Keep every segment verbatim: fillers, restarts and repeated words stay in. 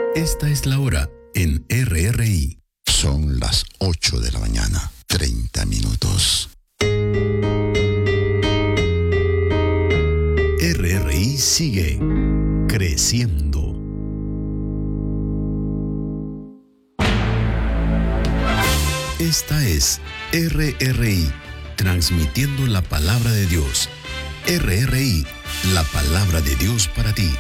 Esta es la hora en R R I. Son las ocho de la mañana, treinta minutos. R R I sigue creciendo. Esta es R R I, transmitiendo la palabra de Dios. R R I, la palabra de Dios para ti.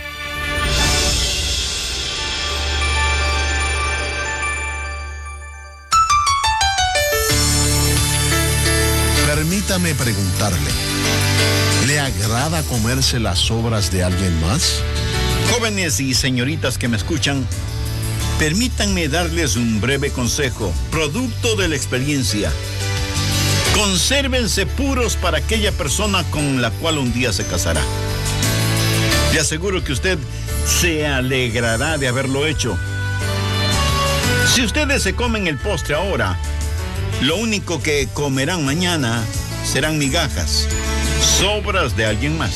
Permítame preguntarle, ¿le agrada comerse las obras de alguien más? Jóvenes y señoritas que me escuchan, permítanme darles un breve consejo, producto de la experiencia. Consérvense puros para aquella persona con la cual un día se casará. Le aseguro que usted se alegrará de haberlo hecho. Si ustedes se comen el postre ahora, lo único que comerán mañana serán migajas, sobras de alguien más.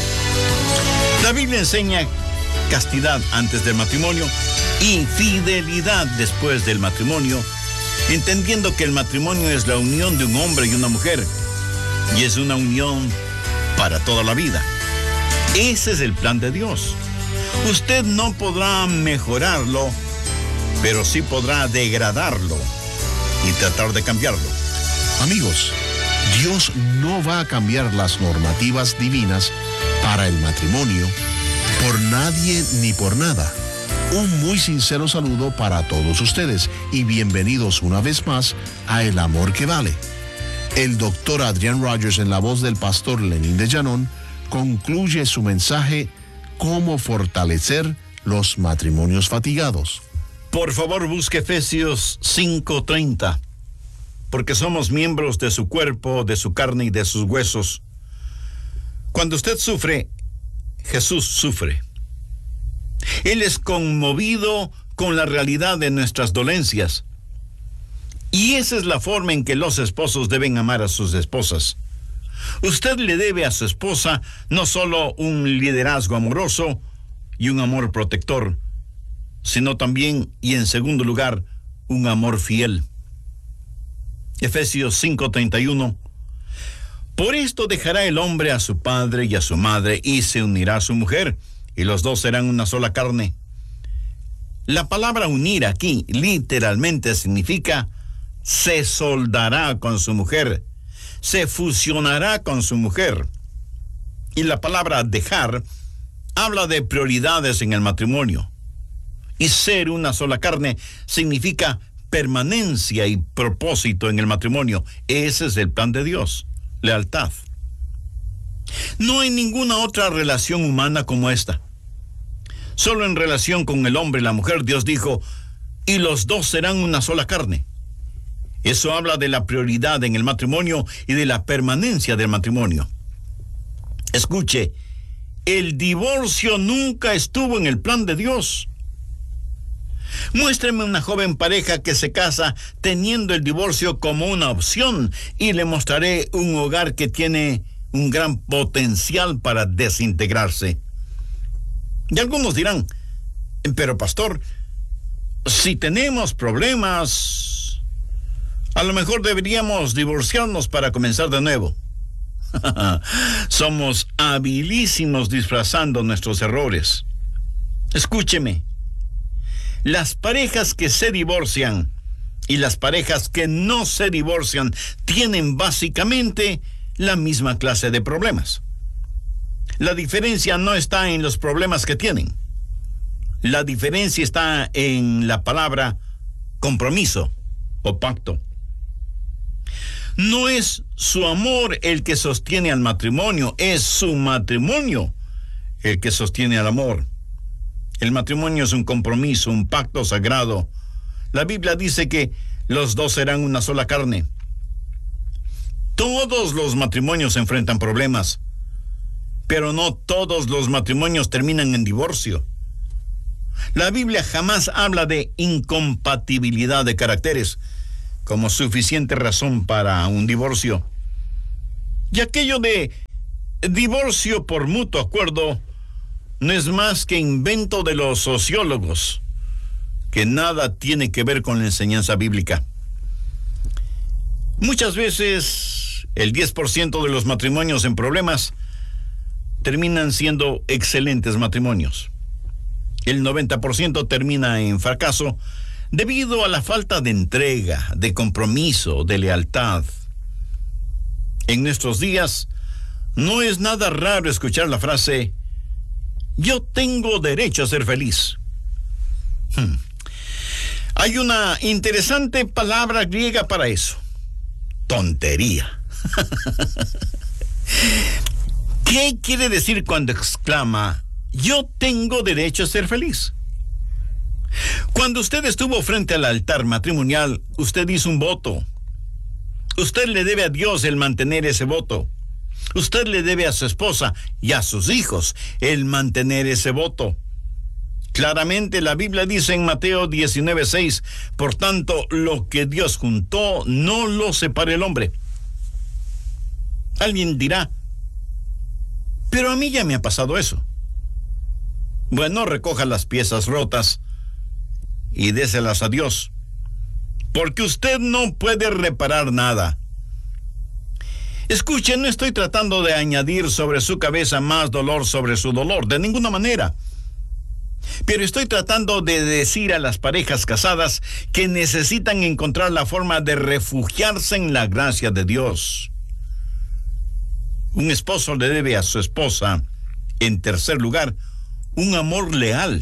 La Biblia enseña castidad antes del matrimonio y fidelidad después del matrimonio, entendiendo que el matrimonio es la unión de un hombre y una mujer, y es una unión para toda la vida. Ese es el plan de Dios. Usted no podrá mejorarlo, pero sí podrá degradarlo y tratar de cambiarlo. Amigos, Dios no va a cambiar las normativas divinas para el matrimonio por nadie ni por nada. Un muy sincero saludo para todos ustedes y bienvenidos una vez más a El Amor que Vale. El doctor Adrian Rogers, en la voz del pastor Lenín de Llanón, concluye su mensaje ¿Cómo fortalecer los matrimonios fatigados? Por favor, busque Efesios cinco treinta, porque somos miembros de su cuerpo, de su carne y de sus huesos. Cuando usted sufre, Jesús sufre. Él es conmovido con la realidad de nuestras dolencias. Y esa es la forma en que los esposos deben amar a sus esposas. Usted le debe a su esposa no solo un liderazgo amoroso y un amor protector, sino también, y en segundo lugar, un amor fiel. Efesios cinco treinta y uno. Por esto dejará el hombre a su padre y a su madre, y se unirá a su mujer, y los dos serán una sola carne. La palabra unir aquí literalmente significa se soldará con su mujer, se fusionará con su mujer. Y la palabra dejar habla de prioridades en el matrimonio. Y ser una sola carne significa permanencia y propósito en el matrimonio. Ese es el plan de Dios, lealtad. No hay ninguna otra relación humana como esta. Solo en relación con el hombre y la mujer, Dios dijo, y los dos serán una sola carne. Eso habla de la prioridad en el matrimonio y de la permanencia del matrimonio. Escuche, el divorcio nunca estuvo en el plan de Dios. Muéstreme una joven pareja que se casa teniendo el divorcio como una opción y le mostraré un hogar que tiene un gran potencial para desintegrarse. Y algunos dirán, pero pastor, si tenemos problemas, a lo mejor deberíamos divorciarnos para comenzar de nuevo. Somos habilísimos disfrazando nuestros errores. Escúcheme. Las parejas que se divorcian y las parejas que no se divorcian tienen básicamente la misma clase de problemas. La diferencia no está en los problemas que tienen. La diferencia está en la palabra compromiso o pacto. No es su amor el que sostiene al matrimonio, es su matrimonio el que sostiene al amor. El matrimonio es un compromiso, un pacto sagrado. La Biblia dice que los dos serán una sola carne. Todos los matrimonios enfrentan problemas, pero no todos los matrimonios terminan en divorcio. La Biblia jamás habla de incompatibilidad de caracteres como suficiente razón para un divorcio. Y aquello de divorcio por mutuo acuerdo no es más que invento de los sociólogos. que nada tiene que ver con la enseñanza bíblica. Muchas veces el diez por ciento de los matrimonios en problemas terminan siendo excelentes matrimonios. El noventa por ciento termina en fracaso debido a la falta de entrega, de compromiso, de lealtad. En nuestros días no es nada raro escuchar la frase: yo tengo derecho a ser feliz. Hmm. Hay una interesante palabra griega para eso: tontería. ¿Qué quiere decir cuando exclama: yo tengo derecho a ser feliz? Cuando usted estuvo frente al altar matrimonial, usted hizo un voto. Usted le debe a Dios el mantener ese voto. Usted le debe a su esposa y a sus hijos el mantener ese voto. Claramente la Biblia dice en Mateo diecinueve seis, por tanto, lo que Dios juntó, no lo separe el hombre. Alguien dirá: pero a mí ya me ha pasado eso. Bueno, recoja las piezas rotas y déselas a Dios, porque usted no puede reparar nada. Escuche, no estoy tratando de añadir sobre su cabeza más dolor sobre su dolor, de ninguna manera. Pero estoy tratando de decir a las parejas casadas que necesitan encontrar la forma de refugiarse en la gracia de Dios. Un esposo le debe a su esposa, en tercer lugar, un amor leal.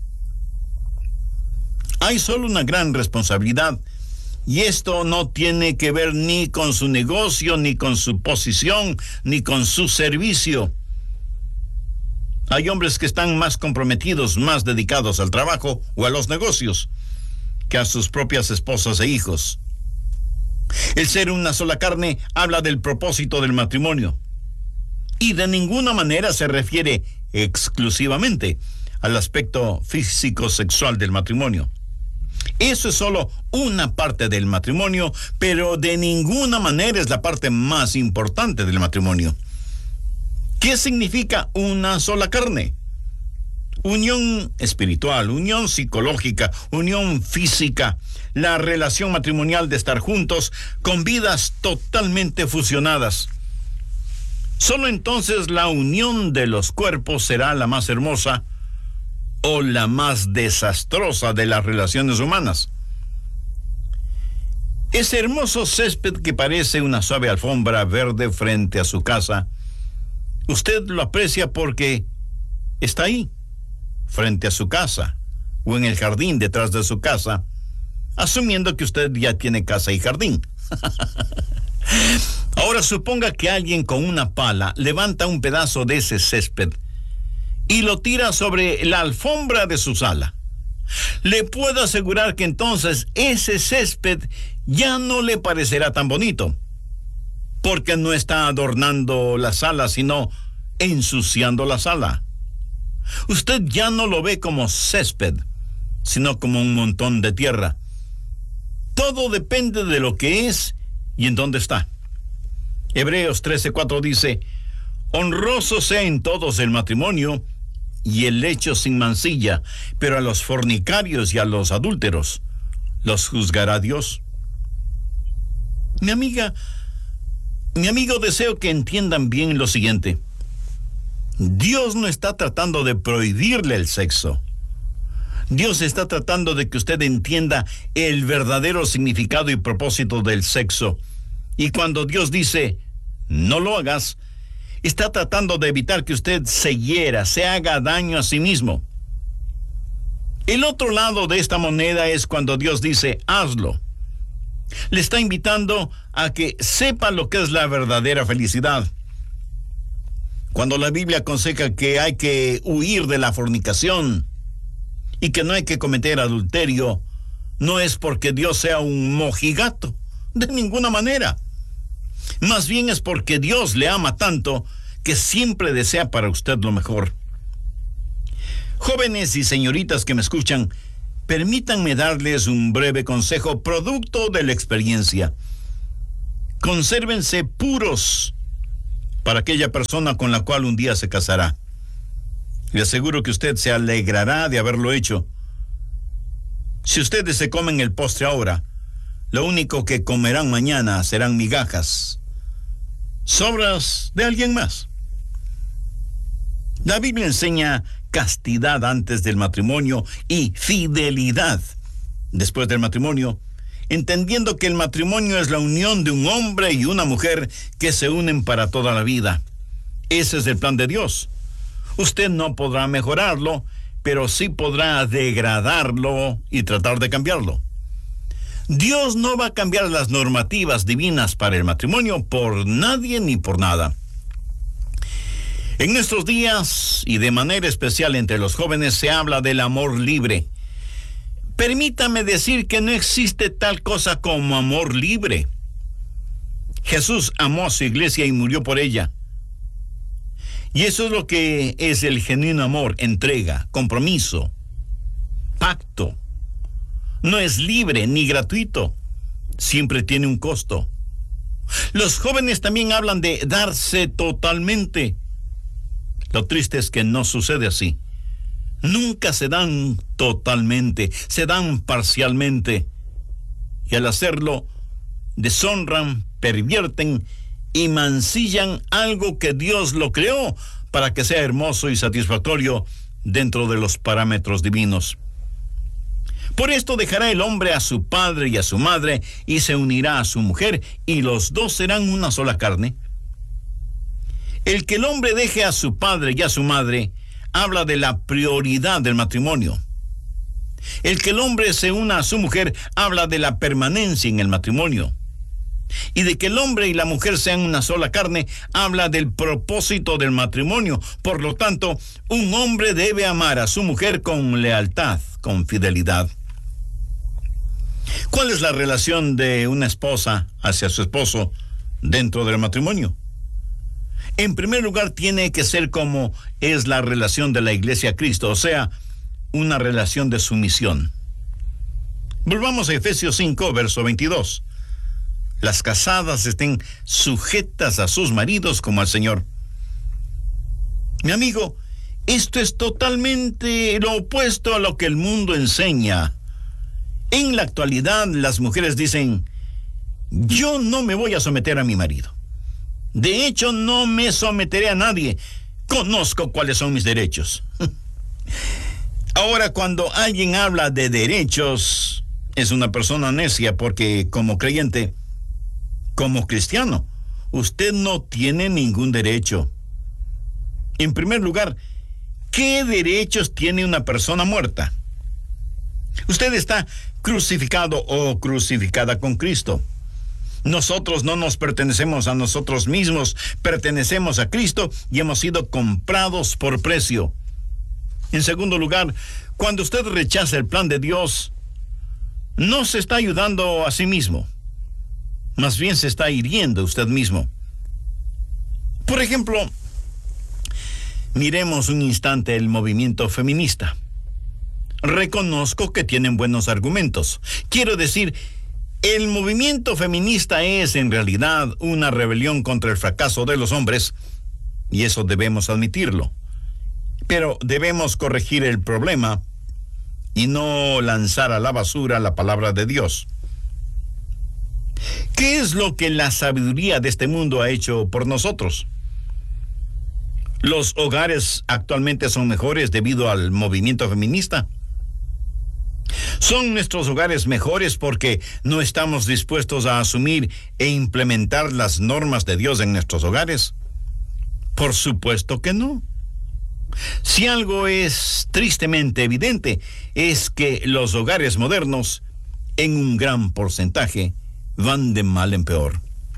Hay solo una gran responsabilidad, y esto no tiene que ver ni con su negocio, ni con su posición, ni con su servicio. Hay hombres que están más comprometidos, más dedicados al trabajo o a los negocios que a sus propias esposas e hijos. El ser una sola carne habla del propósito del matrimonio y de ninguna manera se refiere exclusivamente al aspecto físico-sexual del matrimonio. Eso es solo una parte del matrimonio, pero de ninguna manera es la parte más importante del matrimonio. ¿Qué significa una sola carne? Unión espiritual, unión psicológica, unión física, la relación matrimonial de estar juntos con vidas totalmente fusionadas. Solo entonces la unión de los cuerpos será la más hermosa o la más desastrosa de las relaciones humanas. Ese hermoso césped que parece una suave alfombra verde frente a su casa, usted lo aprecia porque está ahí, frente a su casa, o en el jardín detrás de su casa, asumiendo que usted ya tiene casa y jardín. Ahora suponga que alguien con una pala levanta un pedazo de ese césped y lo tira sobre la alfombra de su sala. Le puedo asegurar que entonces ese césped ya no le parecerá tan bonito, porque no está adornando la sala, sino ensuciando la sala. Usted ya no lo ve como césped, sino como un montón de tierra. Todo depende de lo que es y en dónde está. Hebreos trece cuatro dice: honroso sea en todos el matrimonio y el lecho sin mancilla, pero a los fornicarios y a los adúlteros los juzgará Dios. Mi amiga, mi amigo, deseo que entiendan bien lo siguiente. Dios no está tratando de prohibirle el sexo. Dios está tratando de que usted entienda el verdadero significado y propósito del sexo. Y cuando Dios dice, no lo hagas, está tratando de evitar que usted se hiera, se haga daño a sí mismo. El otro lado de esta moneda es cuando Dios dice, hazlo. Le está invitando a que sepa lo que es la verdadera felicidad. Cuando la Biblia aconseja que hay que huir de la fornicación y que no hay que cometer adulterio, no es porque Dios sea un mojigato, de ninguna manera. Más bien es porque Dios le ama tanto que siempre desea para usted lo mejor. Jóvenes y señoritas que me escuchan, permítanme darles un breve consejo producto de la experiencia. Consérvense puros para aquella persona con la cual un día se casará. Le aseguro que usted se alegrará de haberlo hecho. Si ustedes se comen el postre ahora, lo único que comerán mañana serán migajas, sobras de alguien más. La Biblia enseña castidad antes del matrimonio y fidelidad después del matrimonio, entendiendo que el matrimonio es la unión de un hombre y una mujer que se unen para toda la vida. Ese es el plan de Dios. Usted no podrá mejorarlo, pero sí podrá degradarlo y tratar de cambiarlo. Dios no va a cambiar las normativas divinas para el matrimonio por nadie ni por nada. En nuestros días, y de manera especial entre los jóvenes, se habla del amor libre. Permítame decir que no existe tal cosa como amor libre. Jesús amó a su iglesia y murió por ella. Y eso es lo que es el genuino amor: entrega, compromiso, pacto. No es libre ni gratuito, siempre tiene un costo. Los jóvenes también hablan de darse totalmente. Lo triste es que no sucede así. Nunca se dan totalmente, se dan parcialmente. Y al hacerlo, deshonran, pervierten y mancillan algo que Dios lo creó para que sea hermoso y satisfactorio dentro de los parámetros divinos. Por esto dejará el hombre a su padre y a su madre y se unirá a su mujer, y los dos serán una sola carne. El que el hombre deje a su padre y a su madre habla de la prioridad del matrimonio. El que el hombre se una a su mujer habla de la permanencia en el matrimonio. Y de que el hombre y la mujer sean una sola carne habla del propósito del matrimonio. Por lo tanto, un hombre debe amar a su mujer con lealtad, con fidelidad. ¿Cuál es la relación de una esposa hacia su esposo dentro del matrimonio? En primer lugar, tiene que ser como es la relación de la iglesia a Cristo, o sea, una relación de sumisión. Volvamos a Efesios cinco, verso veintidós. Las casadas estén sujetas a sus maridos como al Señor. Mi amigo, esto es totalmente lo opuesto a lo que el mundo enseña. En la actualidad, las mujeres dicen: yo no me voy a someter a mi marido. De hecho, no me someteré a nadie. Conozco cuáles son mis derechos. Ahora, cuando alguien habla de derechos, es una persona necia, porque como creyente, como cristiano, usted no tiene ningún derecho. En primer lugar, ¿qué derechos tiene una persona muerta? Usted está crucificado o crucificada con Cristo. Nosotros no nos pertenecemos a nosotros mismos, pertenecemos a Cristo y hemos sido comprados por precio. En segundo lugar, cuando usted rechaza el plan de Dios, no se está ayudando a sí mismo, más bien se está hiriendo usted mismo. Por ejemplo, miremos un instante el movimiento feminista. Reconozco que tienen buenos argumentos. Quiero decir, el movimiento feminista es en realidad una rebelión contra el fracaso de los hombres, y eso debemos admitirlo. Pero debemos corregir el problema y no lanzar a la basura la palabra de Dios. ¿Qué es lo que la sabiduría de este mundo ha hecho por nosotros? ¿Los hogares actualmente son mejores debido al movimiento feminista? ¿Son nuestros hogares mejores porque no estamos dispuestos a asumir e implementar las normas de Dios en nuestros hogares? Por supuesto que no. Si algo es tristemente evidente, es que los hogares modernos, en un gran porcentaje, van de mal en peor.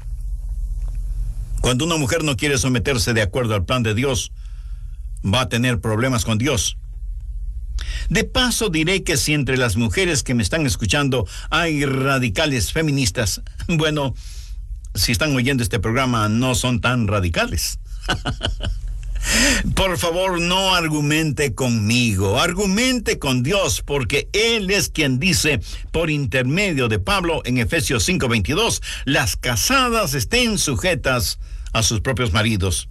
Cuando una mujer no quiere someterse de acuerdo al plan de Dios, va a tener problemas con Dios. De paso, diré que si entre las mujeres que me están escuchando hay radicales feministas, bueno, si están oyendo este programa, no son tan radicales. Por favor, no argumente conmigo, argumente con Dios, porque Él es quien dice, por intermedio de Pablo en Efesios cinco veintidós, las casadas estén sujetas a sus propios maridos.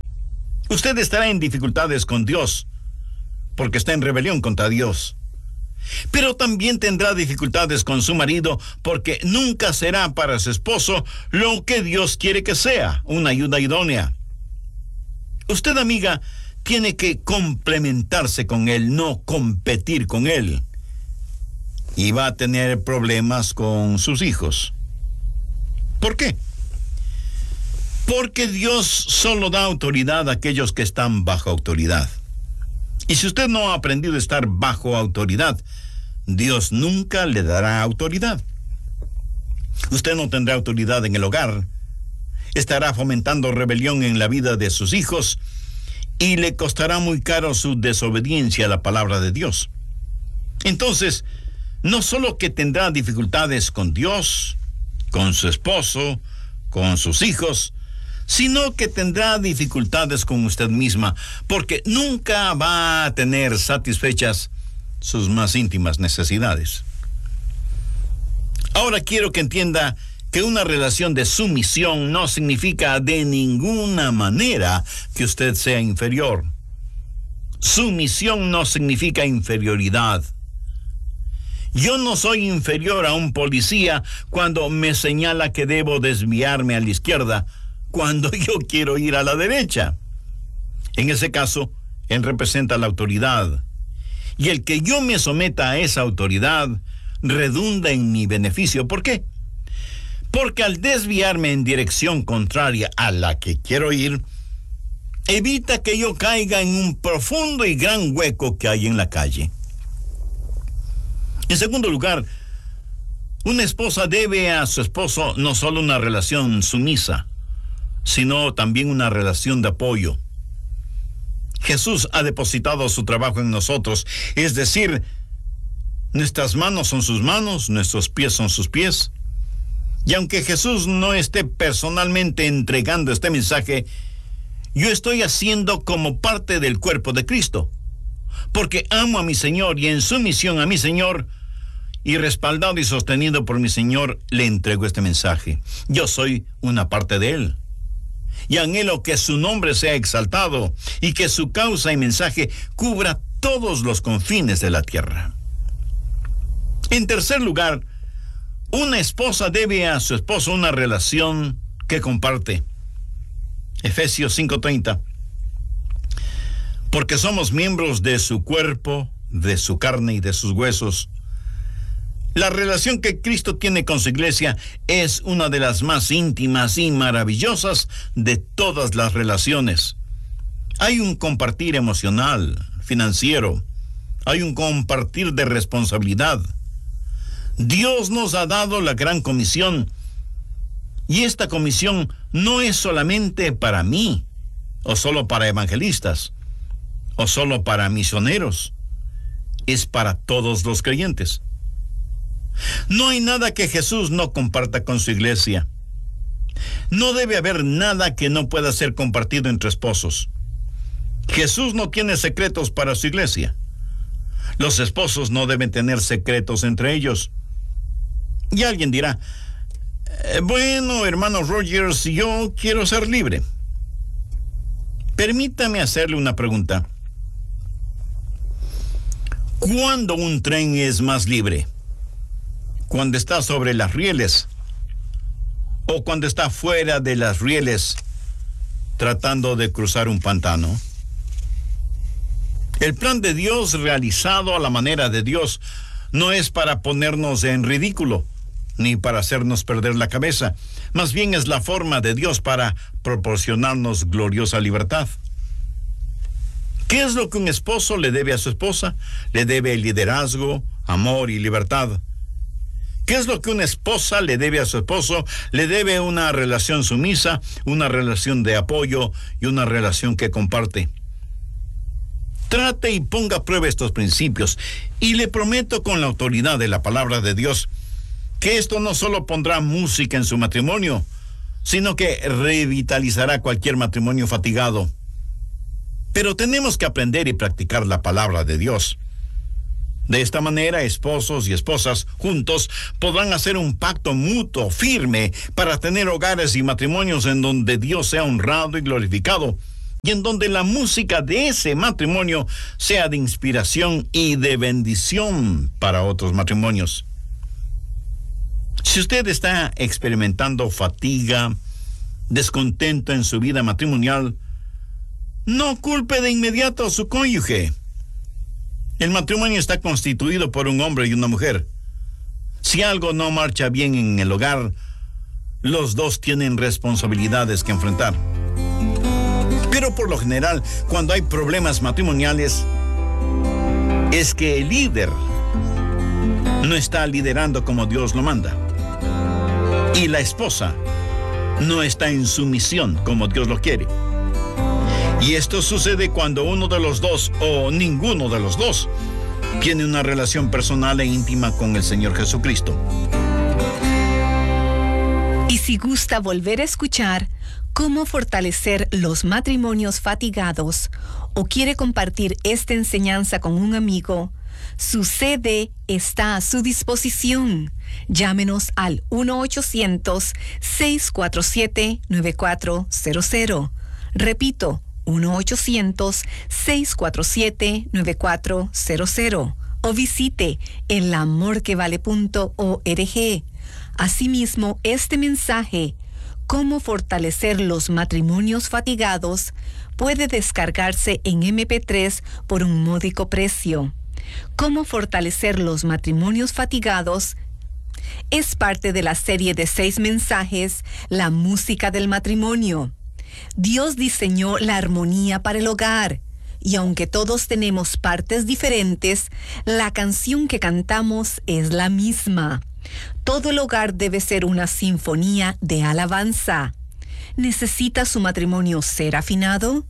Usted estará en dificultades con Dios, porque está en rebelión contra Dios. Pero también tendrá dificultades con su marido porque nunca será para su esposo lo que Dios quiere que sea, una ayuda idónea. Usted, amiga, tiene que complementarse con él, no competir con él. Y va a tener problemas con sus hijos. ¿Por qué? Porque Dios solo da autoridad a aquellos que están bajo autoridad. Y si usted no ha aprendido a estar bajo autoridad, Dios nunca le dará autoridad. Usted no tendrá autoridad en el hogar, estará fomentando rebelión en la vida de sus hijos y le costará muy caro su desobediencia a la palabra de Dios. Entonces, no solo que tendrá dificultades con Dios, con su esposo, con sus hijos, sino que tendrá dificultades con usted misma, porque nunca va a tener satisfechas sus más íntimas necesidades. Ahora quiero que entienda que una relación de sumisión no significa de ninguna manera que usted sea inferior. Sumisión no significa inferioridad. Yo no soy inferior a un policía cuando me señala que debo desviarme a la izquierda cuando yo quiero ir a la derecha. En ese caso, él representa la autoridad. Y el que yo me someta a esa autoridad redunda en mi beneficio. ¿Por qué? Porque al desviarme en dirección contraria a la que quiero ir, evita que yo caiga en un profundo y gran hueco que hay en la calle. En segundo lugar, una esposa debe a su esposo no solo una relación sumisa, sino también una relación de apoyo. Jesús ha depositado su trabajo en nosotros, es decir, nuestras manos son sus manos, nuestros pies son sus pies. Y aunque Jesús no esté personalmente entregando este mensaje, yo estoy haciendo como parte del cuerpo de Cristo, porque amo a mi Señor y en sumisión a mi Señor, y respaldado y sostenido por mi Señor, le entrego este mensaje. Yo soy una parte de Él. Y anhelo que su nombre sea exaltado y que su causa y mensaje cubra todos los confines de la tierra. En tercer lugar, una esposa debe a su esposo una relación que comparte. Efesios cinco treinta. Porque somos miembros de su cuerpo, de su carne y de sus huesos. La relación que Cristo tiene con su iglesia es una de las más íntimas y maravillosas de todas las relaciones. Hay un compartir emocional, financiero, hay un compartir de responsabilidad. Dios nos ha dado la gran comisión, y esta comisión no es solamente para mí, o solo para evangelistas, o solo para misioneros, es para todos los creyentes. No hay nada que Jesús no comparta con su iglesia. No debe haber nada que no pueda ser compartido entre esposos. Jesús no tiene secretos para su iglesia. Los esposos no deben tener secretos entre ellos. Y alguien dirá, eh, bueno, hermano Rogers, yo quiero ser libre. Permítame hacerle una pregunta. ¿Cuándo un tren es más libre? ¿Cuando está sobre las rieles o cuando está fuera de las rieles tratando de cruzar un pantano? El plan de Dios realizado a la manera de Dios no es para ponernos en ridículo ni para hacernos perder la cabeza. Más bien es la forma de Dios para proporcionarnos gloriosa libertad. ¿Qué es lo que un esposo le debe a su esposa? Le debe liderazgo, amor y libertad. ¿Qué es lo que una esposa le debe a su esposo? Le debe una relación sumisa, una relación de apoyo y una relación que comparte. Trate y ponga a prueba estos principios, y le prometo con la autoridad de la palabra de Dios que esto no solo pondrá música en su matrimonio, sino que revitalizará cualquier matrimonio fatigado. Pero tenemos que aprender y practicar la palabra de Dios. De esta manera, esposos y esposas juntos podrán hacer un pacto mutuo firme para tener hogares y matrimonios en donde Dios sea honrado y glorificado, y en donde la música de ese matrimonio sea de inspiración y de bendición para otros matrimonios. Si usted está experimentando fatiga, descontento en su vida matrimonial, no culpe de inmediato a su cónyuge. El matrimonio está constituido por un hombre y una mujer. Si algo no marcha bien en el hogar, los dos tienen responsabilidades que enfrentar. Pero por lo general, cuando hay problemas matrimoniales, es que el líder no está liderando como Dios lo manda. Y la esposa no está en sumisión como Dios lo quiere. Y esto sucede cuando uno de los dos o ninguno de los dos tiene una relación personal e íntima con el Señor Jesucristo. Y si gusta volver a escuchar cómo fortalecer los matrimonios fatigados o quiere compartir esta enseñanza con un amigo, su C D está a su disposición. Llámenos al uno ochocientos, seis cuatro siete, nueve cuatro cero cero. Repito, uno ochocientos, seis cuatro siete, nueve cuatro cero cero. O visite el amor que vale punto org. Asimismo, este mensaje, Cómo fortalecer los matrimonios fatigados, puede descargarse en eme pe tres por un módico precio. Cómo fortalecer los matrimonios fatigados es parte de la serie de seis mensajes, La música del matrimonio. Dios diseñó la armonía para el hogar, y aunque todos tenemos partes diferentes, la canción que cantamos es la misma. Todo el hogar debe ser una sinfonía de alabanza. ¿Necesita su matrimonio ser afinado?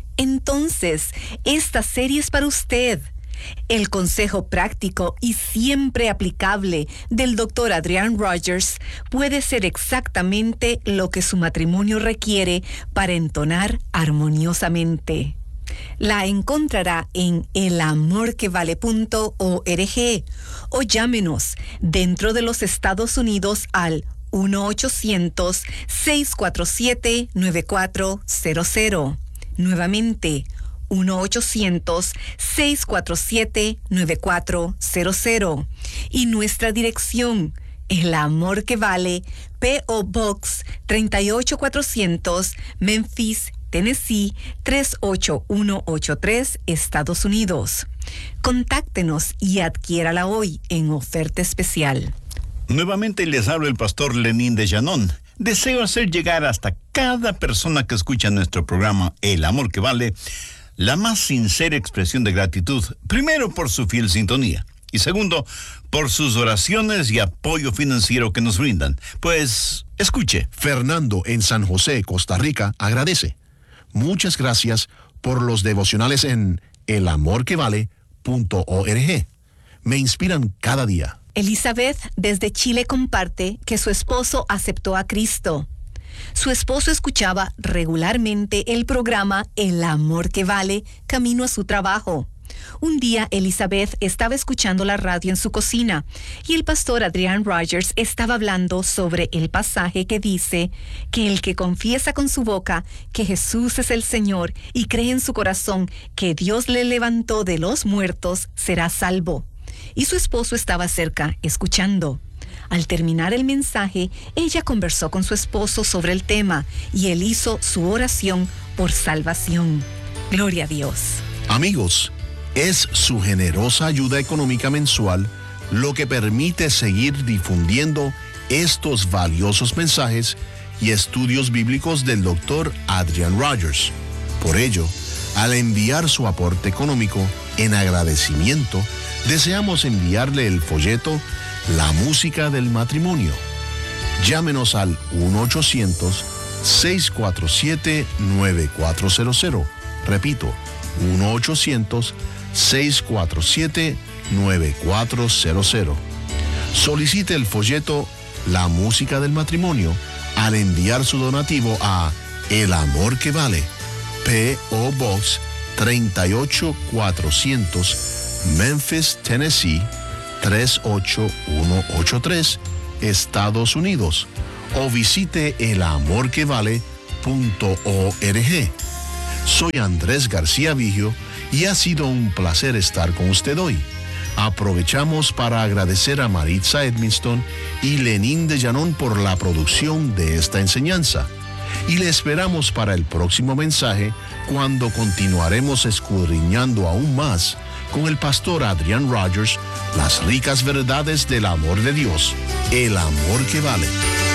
Entonces, esta serie es para usted. El consejo práctico y siempre aplicable del doctor Adrian Rogers puede ser exactamente lo que su matrimonio requiere para entonar armoniosamente. La encontrará en el amor que vale punto org o llámenos dentro de los Estados Unidos al uno ochocientos, seis cuatro siete, nueve cuatro cero cero. Nuevamente, uno ochocientos, seis cuatro siete, nueve cuatro cero cero. Y nuestra dirección, El Amor que Vale, P O Box tres ocho cuatrocientos, Memphis, Tennessee tres ocho uno ocho tres, Estados Unidos. Contáctenos y adquiérala hoy en oferta especial. Nuevamente les habla el pastor Lenín de Llanón. Deseo hacer llegar hasta cada persona que escucha nuestro programa El Amor que Vale la más sincera expresión de gratitud, primero por su fiel sintonía y segundo por sus oraciones y apoyo financiero que nos brindan. Pues escuche. Fernando en San José, Costa Rica, agradece. Muchas gracias por los devocionales en el amor que vale punto org. Me inspiran cada día. Elizabeth desde Chile comparte que su esposo aceptó a Cristo. Su esposo escuchaba regularmente el programa El Amor que Vale, camino a su trabajo. Un día, Elizabeth estaba escuchando la radio en su cocina y el pastor Adrian Rogers estaba hablando sobre el pasaje que dice que el que confiesa con su boca que Jesús es el Señor y cree en su corazón que Dios le levantó de los muertos, será salvo. Y su esposo estaba cerca, escuchando. Al terminar el mensaje, ella conversó con su esposo sobre el tema y él hizo su oración por salvación. Gloria a Dios. Amigos, es su generosa ayuda económica mensual lo que permite seguir difundiendo estos valiosos mensajes y estudios bíblicos del doctor Adrian Rogers. Por ello, al enviar su aporte económico en agradecimiento, deseamos enviarle el folleto La música del matrimonio. Llámenos al uno ochocientos, seis cuatro siete, nueve cuatro cero cero. Repito, uno ochocientos, seis cuatro siete, nueve cuatro cero cero. Solicite el folleto La música del matrimonio al enviar su donativo a El Amor que Vale, P O Box tres ocho cuatrocientos, Memphis, Tennessee tres ocho uno ocho tres, Estados Unidos, o visite el amor que vale punto org. Soy Andrés García Vigio y ha sido un placer estar con usted hoy. Aprovechamos para agradecer a Maritza Edmiston y Lenín de Llanón por la producción de esta enseñanza. Y le esperamos para el próximo mensaje, cuando continuaremos escudriñando aún más con el pastor Adrian Rogers las ricas verdades del amor de Dios, el amor que vale.